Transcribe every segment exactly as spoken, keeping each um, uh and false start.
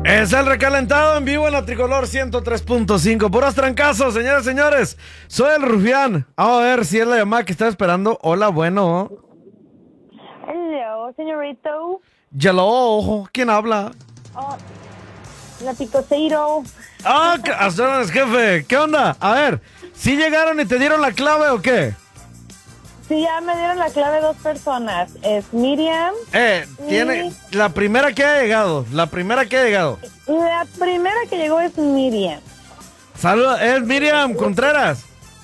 Es el recalentado en vivo en la Tricolor ciento tres punto cinco. Puros trancazos, señores y señores. Soy el Rufián. Vamos a ver si es la llamada que estaba esperando. Hola, bueno. Hello, señorito. Hello, ojo. ¿Quién habla? Oh, la Picoseiro. Ah, oh, jefe. ¿Qué onda? A ver, ¿sí llegaron y te dieron la clave o qué? Sí, ya me dieron la clave dos personas. Es Miriam. Eh, tiene y... la primera que ha llegado. La primera que ha llegado. La primera que llegó es Miriam. Saludos, es Miriam Contreras.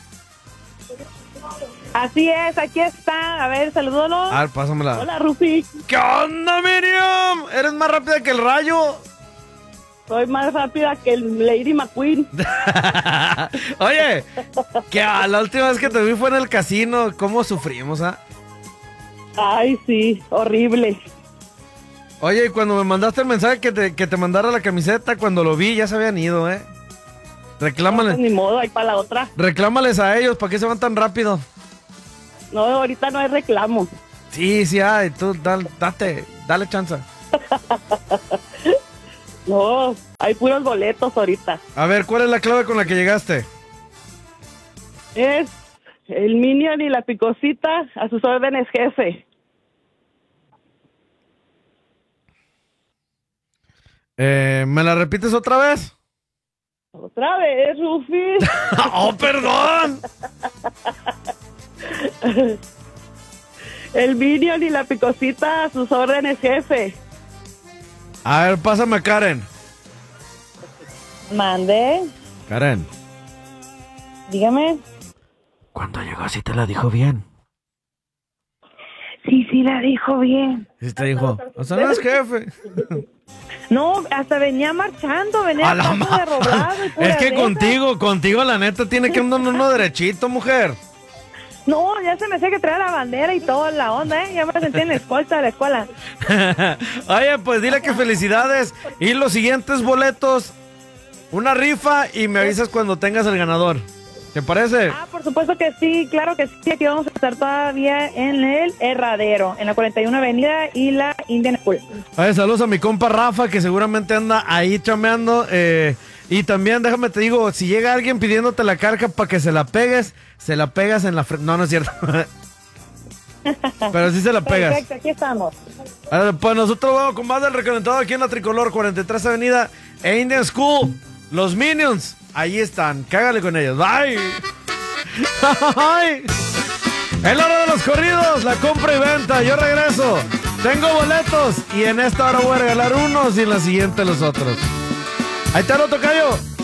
Así es, aquí está. A ver, salúdanos. A ver, pásamela. Hola, Rufi. ¿Qué onda, Miriam? ¿Eres más rápida que el rayo? Soy más rápida que el Lady McQueen. Oye, que a la última vez que te vi fue en el casino. ¿Cómo sufrimos, ah? Ay, sí, horrible. Oye, y cuando me mandaste el mensaje que te, que te mandara la camiseta, cuando lo vi ya se habían ido, ¿eh? Reclámales. No, pues, ni modo, ahí para la otra. Reclámales a ellos, ¿para qué se van tan rápido? No, ahorita no hay reclamo. Sí, sí hay, tú dale, date, dale chance. No, hay puros boletos ahorita. A ver, ¿cuál es la clave con la que llegaste? Es el Minion y la Picosita a sus órdenes, jefe. Eh, ¿me la repites otra vez? Otra vez, Rufi. ¡Oh, perdón! El Minion y la Picosita a sus órdenes, jefe. A ver, pásame a Karen. Mande. Karen. Dígame. Cuando llegó, sí te la dijo bien. Sí, sí, la dijo bien. Sí te dijo, o sea, no es jefe. No, hasta venía marchando, venía A la paso ma- de roblado y pura Es que neta. contigo, contigo la neta tiene que andar uno derechito, mujer. No, ya se me sé que trae la bandera y toda la onda, ¿eh? Ya me sentí en la escolta de la escuela. Oye, pues dile que felicidades. Y los siguientes boletos, una rifa y me avisas cuando tengas el ganador. ¿Te parece? Ah, por supuesto que sí, claro que sí. Aquí vamos a estar todavía en el Herradero, en la cuarenta y uno Avenida y la Indian School. Oye, saludos a mi compa Rafa, que seguramente anda ahí chameando. Eh, y también, déjame te digo, si llega alguien pidiéndote la carga para que se la pegues, se la pegas en la frente. No, no es cierto. Pero sí se la pegas. Perfecto, aquí estamos. A ver, pues nosotros vamos con más del recalentado aquí en la Tricolor, cuarenta y tres Avenida e Indian School. Los Minions, ahí están. Cágale con ellos. Bye. Bye. Es la hora de los corridos, la compra y venta. Yo regreso. Tengo boletos y en esta hora voy a regalar unos y en la siguiente los otros. Ahí está, lo tocayo.